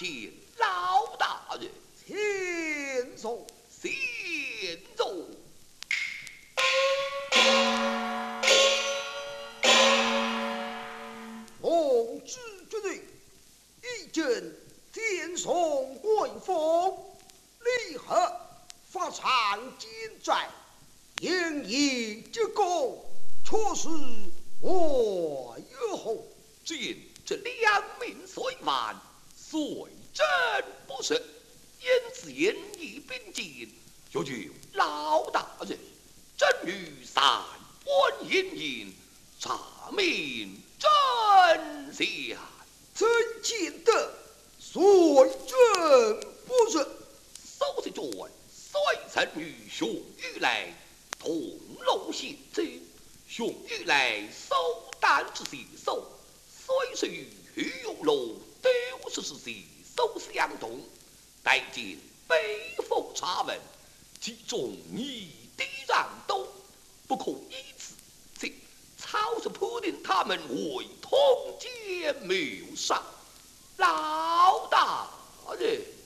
见老大人， 请坐。 先坐。 奉旨决定，一见天送贵风，立刻发长金寨，应以之功，确实我有后。 见这两名随犯，虽真不是，因此言义并进，要求老大人真于三官阴阴，查明真相。 曾见得随朕不是。 苏世君虽曾与熊玉来同楼行走，熊玉来首单之携手，虽是与徐永龙都是携手相同，待见北风查问，其中一地让东，不可以此。这曹氏判定他们为通奸谋杀，老大人。